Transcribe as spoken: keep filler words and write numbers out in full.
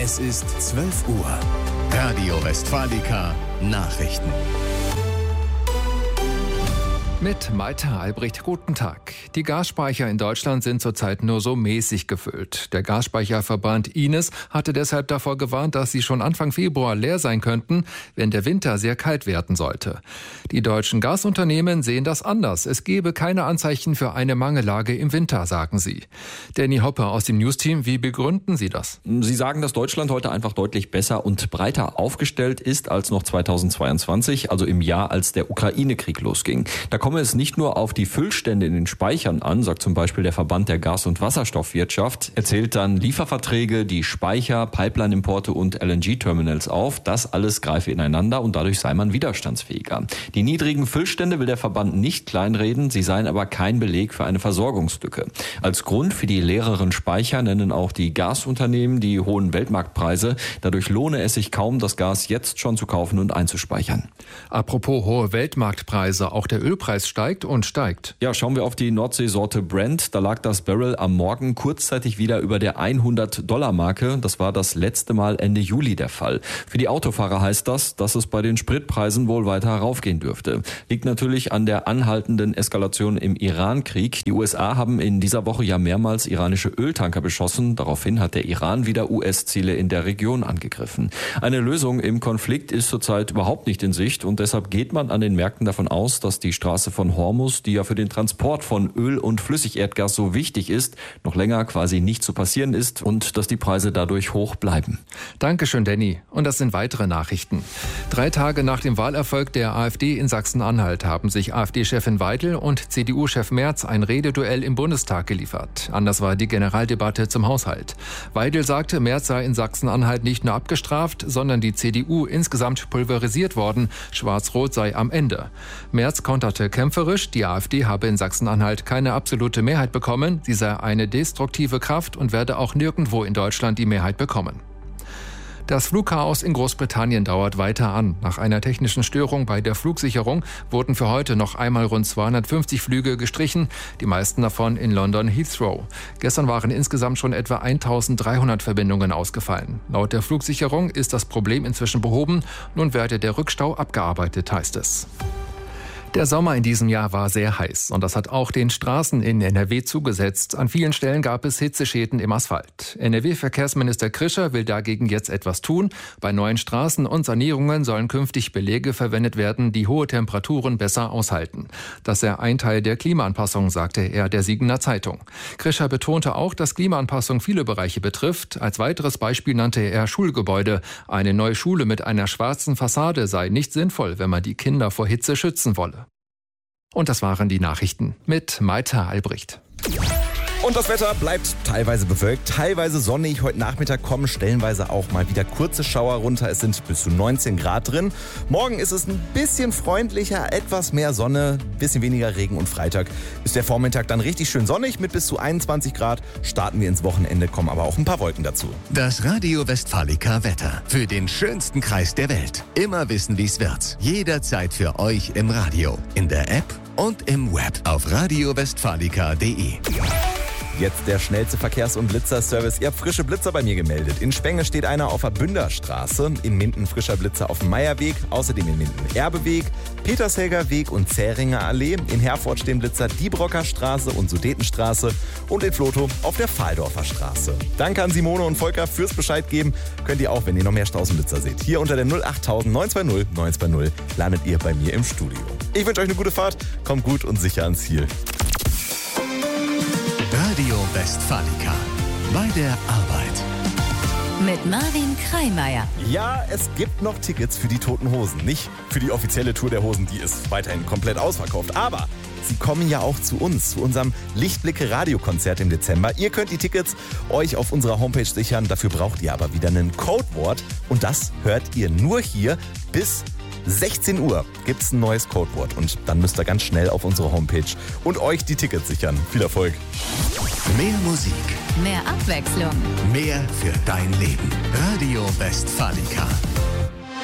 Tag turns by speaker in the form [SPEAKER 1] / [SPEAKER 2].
[SPEAKER 1] Es ist zwölf Uhr. Radio Westfalica Nachrichten.
[SPEAKER 2] Mit Maita Albrecht, guten Tag. Die Gasspeicher in Deutschland sind zurzeit nur so mäßig gefüllt. Der Gasspeicherverband I N E S hatte deshalb davor gewarnt, dass sie schon Anfang Februar leer sein könnten, wenn der Winter sehr kalt werden sollte. Die deutschen Gasunternehmen sehen das anders. Es gebe keine Anzeichen für eine Mangellage im Winter, sagen sie. Danny Hoppe aus dem Newsteam, wie begründen Sie das?
[SPEAKER 3] Sie sagen, dass Deutschland heute einfach deutlich besser und breiter aufgestellt ist als noch zweitausendzweiundzwanzig, also im Jahr, als der Ukraine-Krieg losging. Da komme es nicht nur auf die Füllstände in den Speichern an, sagt zum Beispiel der Verband der Gas- und Wasserstoffwirtschaft. Er zählt dann Lieferverträge, die Speicher, Pipeline-Importe und L N G-Terminals auf. Das alles greife ineinander und dadurch sei man widerstandsfähiger. Die niedrigen Füllstände will der Verband nicht kleinreden, sie seien aber kein Beleg für eine Versorgungslücke. Als Grund für die leereren Speicher nennen auch die Gasunternehmen die hohen Weltmarktpreise. Dadurch lohne es sich kaum, das Gas jetzt schon zu kaufen und einzuspeichern.
[SPEAKER 2] Apropos hohe Weltmarktpreise, auch der Ölpreis steigt und steigt.
[SPEAKER 3] Ja, schauen wir auf die Nordseesorte Brent. Da lag das Barrel am Morgen kurzzeitig wieder über der hundert-Dollar-Marke. Das war das letzte Mal Ende Juli der Fall. Für die Autofahrer heißt das, dass es bei den Spritpreisen wohl weiter raufgehen dürfte. Liegt natürlich an der anhaltenden Eskalation im Iran-Krieg. Die U S A haben in dieser Woche ja mehrmals iranische Öltanker beschossen. Daraufhin hat der Iran wieder U S-Ziele in der Region angegriffen. Eine Lösung im Konflikt ist zurzeit überhaupt nicht in Sicht und deshalb geht man an den Märkten davon aus, dass die Straße von Hormuz, die ja für den Transport von Öl und Flüssigerdgas so wichtig ist, noch länger quasi nicht zu passieren ist und dass die Preise dadurch hoch bleiben.
[SPEAKER 2] Dankeschön, Danny. Und das sind weitere Nachrichten. Drei Tage nach dem Wahlerfolg der AfD in Sachsen-Anhalt haben sich AfD-Chefin Weidel und C D U-Chef Merz ein Rededuell im Bundestag geliefert. Anders war die Generaldebatte zum Haushalt. Weidel sagte, Merz sei in Sachsen-Anhalt nicht nur abgestraft, sondern die C D U insgesamt pulverisiert worden. Schwarz-Rot sei am Ende. Merz konterte kämpferisch, die AfD habe in Sachsen-Anhalt keine absolute Mehrheit bekommen. Sie sei eine destruktive Kraft und werde auch nirgendwo in Deutschland die Mehrheit bekommen. Das Flugchaos in Großbritannien dauert weiter an. Nach einer technischen Störung bei der Flugsicherung wurden für heute noch einmal rund zweihundertfünfzig Flüge gestrichen, die meisten davon in London Heathrow. Gestern waren insgesamt schon etwa eintausenddreihundert Verbindungen ausgefallen. Laut der Flugsicherung ist das Problem inzwischen behoben. Nun werde der Rückstau abgearbeitet, heißt es. Der Sommer in diesem Jahr war sehr heiß und das hat auch den Straßen in N R W zugesetzt. An vielen Stellen gab es Hitzeschäden im Asphalt. N R W-Verkehrsminister Krischer will dagegen jetzt etwas tun. Bei neuen Straßen und Sanierungen sollen künftig Belege verwendet werden, die hohe Temperaturen besser aushalten. Das sei ein Teil der Klimaanpassung, sagte er der Siegener Zeitung. Krischer betonte auch, dass Klimaanpassung viele Bereiche betrifft. Als weiteres Beispiel nannte er Schulgebäude. Eine neue Schule mit einer schwarzen Fassade sei nicht sinnvoll, wenn man die Kinder vor Hitze schützen wolle. Und das waren die Nachrichten mit Maita Albrecht.
[SPEAKER 4] Und das Wetter bleibt teilweise bewölkt, teilweise sonnig. Heute Nachmittag kommen stellenweise auch mal wieder kurze Schauer runter. Es sind bis zu neunzehn Grad drin. Morgen ist es ein bisschen freundlicher, etwas mehr Sonne, ein bisschen weniger Regen. Und Freitag ist der Vormittag dann richtig schön sonnig mit bis zu einundzwanzig Grad. Starten wir ins Wochenende, kommen aber auch ein paar Wolken dazu.
[SPEAKER 1] Das Radio Westfalica Wetter für den schönsten Kreis der Welt. Immer wissen, wie es wird. Jederzeit für euch im Radio, in der App und im Web auf radio westfalica punkt de.
[SPEAKER 4] Jetzt der schnellste Verkehrs- und Blitzerservice. Ihr habt frische Blitzer bei mir gemeldet. In Spenge steht einer auf der Bünderstraße, in Minden frischer Blitzer auf dem Meierweg, außerdem in Minden Erbeweg, Petershelger Weg und Zähringer Allee. In Herford stehen Blitzer Diebrocker Straße und Sudetenstraße und in Vlotho auf der Fahldorfer Straße. Danke an Simone und Volker fürs Bescheid geben. Könnt ihr auch, wenn ihr noch mehr Straßenblitzer seht. Hier unter der null acht neun zwei null neun zwei null landet ihr bei mir im Studio. Ich wünsche euch eine gute Fahrt, kommt gut und sicher ans Ziel.
[SPEAKER 1] Radio Westfalica. Bei der Arbeit.
[SPEAKER 5] Mit Marvin Kreimeier.
[SPEAKER 4] Ja, es gibt noch Tickets für die Toten Hosen. Nicht für die offizielle Tour der Hosen, die ist weiterhin komplett ausverkauft. Aber sie kommen ja auch zu uns, zu unserem Lichtblicke-Radiokonzert im Dezember. Ihr könnt die Tickets euch auf unserer Homepage sichern. Dafür braucht ihr aber wieder ein Codewort. Und das hört ihr nur hier bis sechzehn Uhr gibt es ein neues Codewort und dann müsst ihr ganz schnell auf unsere Homepage und euch die Tickets sichern. Viel Erfolg!
[SPEAKER 1] Mehr Musik.
[SPEAKER 5] Mehr Abwechslung.
[SPEAKER 1] Mehr für dein Leben. Radio Westfalica.